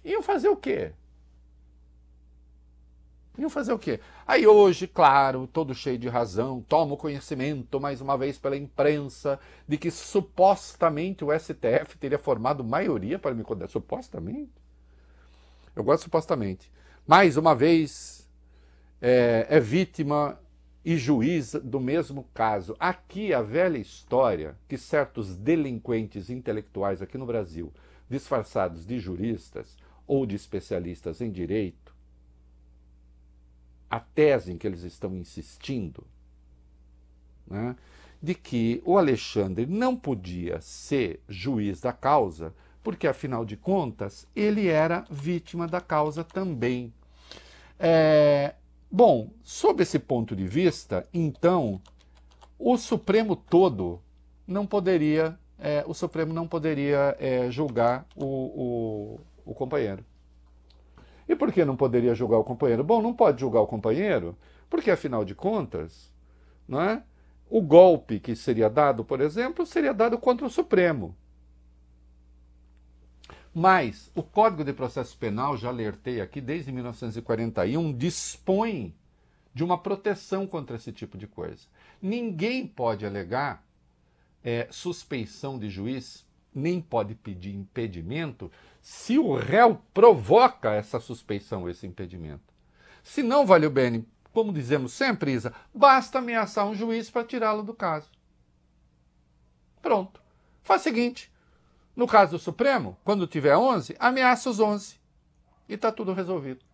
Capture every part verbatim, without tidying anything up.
Iam fazer o quê? Iam fazer o quê? Aí hoje, claro, todo cheio de razão, tomo conhecimento, mais uma vez pela imprensa, de que supostamente o S T F teria formado maioria para me condenar. Supostamente? Eu gosto supostamente. Mais uma vez, é, é vítima e juiz do mesmo caso. Aqui a velha história que certos delinquentes intelectuais aqui no Brasil, disfarçados de juristas ou de especialistas em direito, a tese em que eles estão insistindo, né, de que o Alexandre não podia ser juiz da causa, porque, afinal de contas, ele era vítima da causa também. É, bom, sob esse ponto de vista, então, o Supremo todo não poderia, é, o Supremo não poderia é, julgar o, o, o companheiro. E por que não poderia julgar o companheiro? Bom, não pode julgar o companheiro, porque, afinal de contas, não é? O golpe que seria dado, por exemplo, seria dado contra o Supremo. Mas o Código de Processo Penal, já alertei aqui, desde mil novecentos e quarenta e um, dispõe de uma proteção contra esse tipo de coisa. Ninguém pode alegar é, suspeição de juiz, nem pode pedir impedimento, se o réu provoca essa suspeição, esse impedimento. Se não, valeu bem, como dizemos sempre, Isa, basta ameaçar um juiz para tirá-lo do caso. Pronto. Faz o seguinte, no caso do Supremo, quando tiver onze, ameaça os onze. E está tudo resolvido.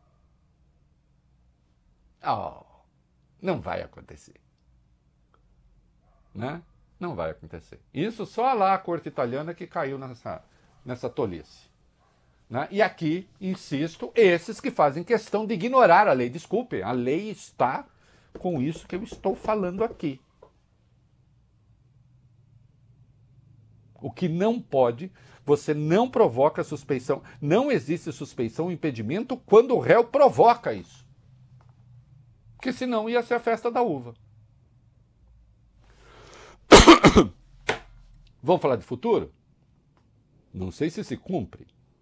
Oh, não vai acontecer. Né? Não vai acontecer. Isso só lá a corte italiana que caiu nessa, nessa tolice. Né? E aqui, insisto, esses que fazem questão de ignorar a lei. Desculpe, a lei está com isso que eu estou falando aqui. O que não pode, você não provoca suspeição. Não existe suspeição ou impedimento quando o réu provoca isso. Porque senão ia ser a festa da uva. Vamos falar de futuro? Não sei se se cumpre.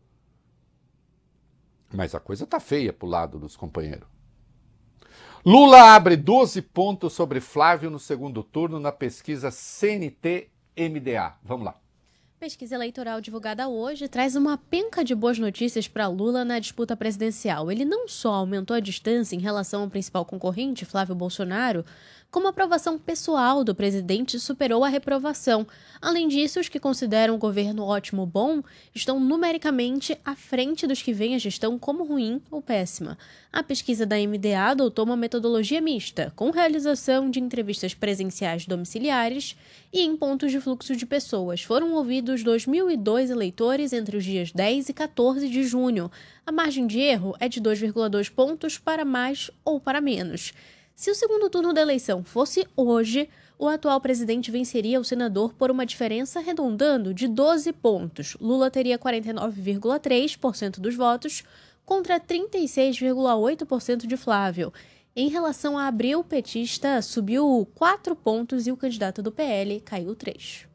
Mas a coisa está feia para o lado dos companheiros. Lula abre doze pontos sobre Flávio no segundo turno na pesquisa C N T M D A. Vamos lá. Pesquisa eleitoral divulgada hoje traz uma penca de boas notícias para Lula na disputa presidencial. Ele não só aumentou a distância em relação ao principal concorrente, Flávio Bolsonaro, como a aprovação pessoal do presidente superou a reprovação. Além disso, os que consideram o governo ótimo ou bom estão numericamente à frente dos que veem a gestão como ruim ou péssima. A pesquisa da M D A adotou uma metodologia mista, com realização de entrevistas presenciais domiciliares e em pontos de fluxo de pessoas. Foram ouvidos dois mil e dois eleitores entre os dias dez e quatorze de junho. A margem de erro é de dois vírgula dois pontos para mais ou para menos. Se o segundo turno da eleição fosse hoje, o atual presidente venceria o senador por uma diferença arredondando de doze pontos. Lula teria quarenta e nove vírgula três por cento dos votos contra trinta e seis vírgula oito por cento de Flávio. Em relação a abril, o petista subiu quatro pontos e o candidato do P L caiu três.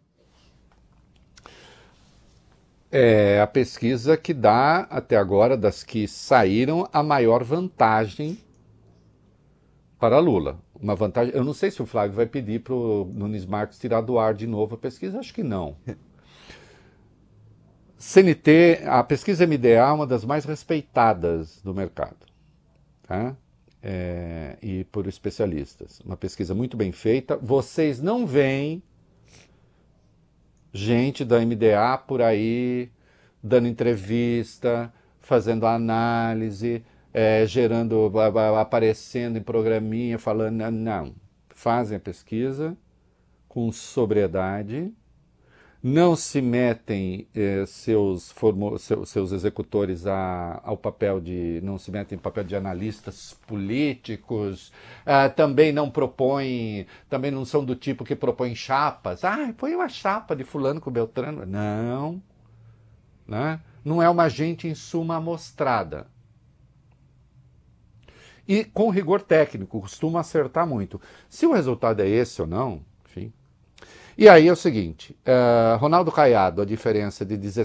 É a pesquisa que dá, até agora, das que saíram, a maior vantagem para Lula. Uma vantagem. Eu não sei se o Flávio vai pedir para o Nunes Marques tirar do ar de novo a pesquisa, acho que não. C N T, a pesquisa M D A é uma das mais respeitadas do mercado, tá? É, e por especialistas. Uma pesquisa muito bem feita. Vocês não veem gente da M D A por aí dando entrevista, fazendo análise, É, gerando, aparecendo em programinha, falando, não, fazem a pesquisa com sobriedade, não se metem eh, seus, formo, seus, seus executores a, ao papel de, não se metem em papel de analistas políticos, ah, também não propõem, também não são do tipo que propõem chapas, ah, põe uma chapa de fulano com Beltrano, não, né? Não é uma gente em suma amostrada. E com rigor técnico, costuma acertar muito. Se o resultado é esse ou não, enfim. E aí é o seguinte, uh, Ronaldo Caiado, a diferença de